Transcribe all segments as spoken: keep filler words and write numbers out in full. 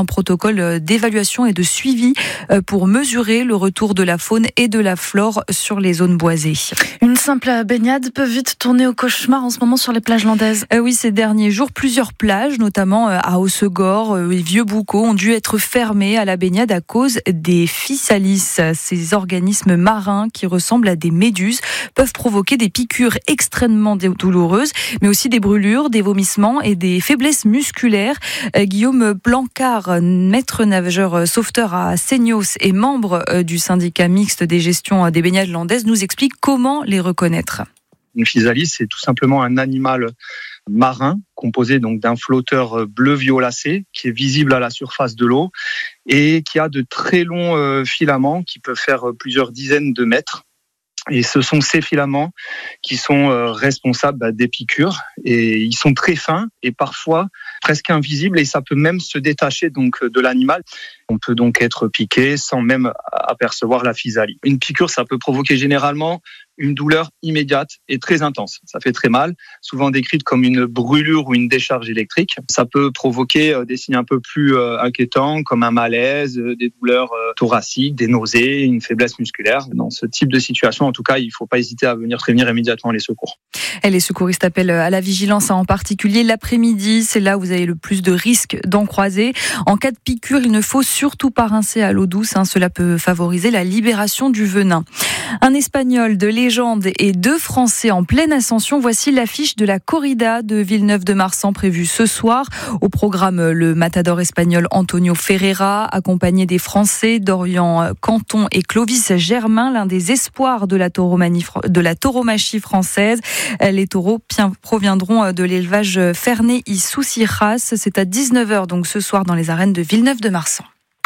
protocole d'évaluation et de suivi pour mesurer le retour de la faune et de la flore sur les zones boisées. Une simple baignade peut vite tourner au cauchemar en ce moment sur les plages landaises. Euh, oui, ces derniers jours, plusieurs plages, notamment à Hossegor et Vieux-Boucau, ont dû être fermées à la baignade à cause des physalis. Ces organismes marins qui ressemblent à des méduses peuvent provoquer des piqûres extrêmement douloureuses, mais aussi des brûlures, des vomissements et des faiblesses musculaires. Euh, Guillaume Blancard, maître nageur sauveteur à Seignos et membre du syndicat mixte des gestions des baignades landaises, nous explique comment les reconnaître. Une physalis, c'est tout simplement un animal marin composé donc d'un flotteur bleu violacé qui est visible à la surface de l'eau et qui a de très longs filaments qui peuvent faire plusieurs dizaines de mètres. Et ce sont ces filaments qui sont responsables des piqûres et ils sont très fins et parfois presque invisibles et ça peut même se détacher donc de l'animal. On peut donc être piqué sans même apercevoir la physalie. Une piqûre, ça peut provoquer généralement une douleur immédiate et très intense. Ça fait très mal, souvent décrite comme une brûlure ou une décharge électrique. Ça peut provoquer des signes un peu plus inquiétants comme un malaise, des douleurs thoraciques, des nausées, une faiblesse musculaire. Dans ce type de situation, en tout cas, il ne faut pas hésiter à venir prévenir immédiatement les secours. Et les secouristes appellent à la vigilance, en particulier l'après-midi. C'est là où vous avez le plus de risques d'en croiser. En cas de piqûre, il ne faut surtout pas rincer à l'eau douce. Hein. Cela peut favoriser la libération du venin. Un Espagnol de légende et deux Français en pleine ascension. Voici l'affiche de la corrida de Villeneuve-de-Marsan prévue ce soir. Au programme, le matador espagnol Antonio Ferreira, accompagné des Français Dorian Canton et Clovis Germain, l'un des espoirs de la tauromanie, de la tauromachie française. Les taureaux proviendront de l'élevage Ferney-y-Soucy-Race. C'est à dix-neuf heures donc ce soir dans les arènes de Villeneuve-de-Marsan.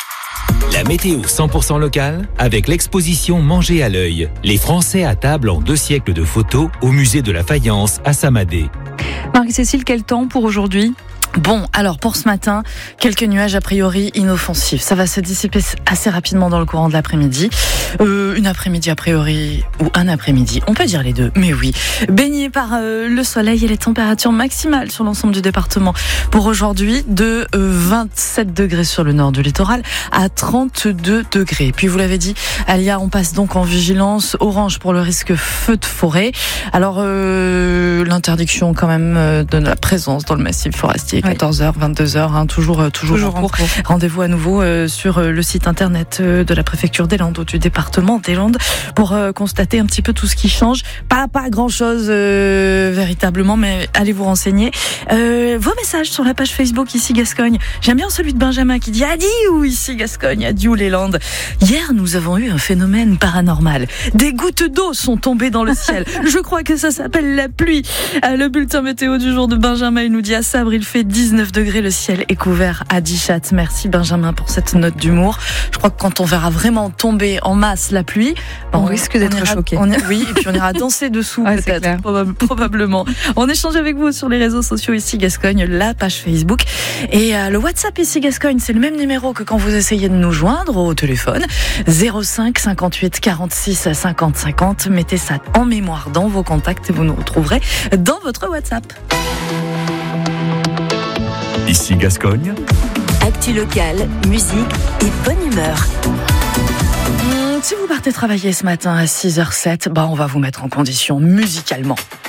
La météo cent pour cent locale avec l'exposition Manger à l'œil. Les Français à table en deux siècles de photos au musée de la faïence à Samadé. Marie-Cécile, quel temps pour aujourd'hui ? Bon, alors pour ce matin, quelques nuages a priori inoffensifs. Ça va se dissiper assez rapidement dans le courant de l'après-midi. Euh, une après-midi a priori, ou un après-midi, on peut dire les deux, mais oui. Baigné par euh, le soleil et les températures maximales sur l'ensemble du département. Pour aujourd'hui, de euh, vingt-sept degrés sur le nord du littoral à trente-deux degrés. Puis vous l'avez dit, Alia, on passe donc en vigilance orange pour le risque feu de forêt. Alors, euh, l'interdiction quand même euh, de la présence dans le massif forestier. quatorze heures, vingt-deux heures, hein, toujours, toujours, toujours en cours. cours. Rendez-vous à nouveau euh, sur euh, le site internet euh, de la préfecture des Landes, ou du département des Landes, pour euh, constater un petit peu tout ce qui change. Pas, pas grand-chose euh, véritablement, mais allez vous renseigner. Euh, vos messages sur la page Facebook Ici Gascogne. J'aime bien celui de Benjamin qui dit adieu Ici Gascogne, adieu les Landes. Hier, nous avons eu un phénomène paranormal. Des gouttes d'eau sont tombées dans le ciel. Je crois que ça s'appelle la pluie. Euh, le bulletin météo du jour de Benjamin, il nous dit à Sabre, il fait dix-neuf degrés, le ciel est couvert à Dichat. Merci Benjamin pour cette note d'humour. Je crois que quand on verra vraiment tomber en masse la pluie, on, on risque d'être choqué. Oui, et puis on ira danser dessous ouais, peut-être, probab- probablement. On échange avec vous sur les réseaux sociaux Ici Gascogne, la page Facebook et euh, le WhatsApp Ici Gascogne, c'est le même numéro que quand vous essayez de nous joindre au téléphone. zéro cinq cinquante-huit quarante-six cinquante cinquante. Mettez ça en mémoire dans vos contacts et vous nous retrouverez dans votre WhatsApp. Ici Gascogne. Actu locale, musique et bonne humeur. Mmh, si vous partez travailler ce matin à six heures zéro sept, bah on va vous mettre en condition musicalement.